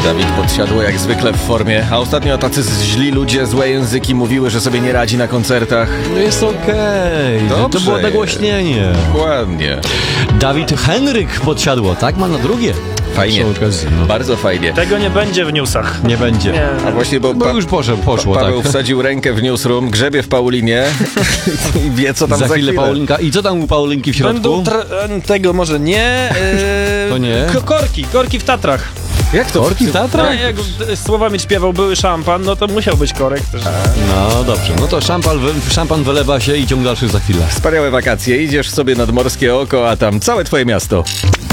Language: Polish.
Dawid Podsiadło jak zwykle w formie, a ostatnio tacy źli ludzie, złe języki mówiły, że sobie nie radzi na koncertach. No jest okej. To było nagłośnienie. Dokładnie. Dawid Henryk Podsiadło, tak? Ma na drugie. Fajnie, No. bardzo fajnie. Tego nie będzie w newsach. Nie będzie. Nie. A właśnie, bo już poszło, Paweł tak. wsadził rękę w newsroom, grzebie w Paulinie i wie, co tam za chwilę Paulinka. I co tam u Paulinki w środku? Tego może nie. To nie? Korki w Tatrach. Jak to? Korki w Tatrach? Jak słowami śpiewał były szampan, no to musiał być korek też. No dobrze, no to szampan wylewa się i ciąg dalszy za chwilę. Wspaniałe wakacje, idziesz sobie nad Morskie Oko, a tam całe twoje miasto.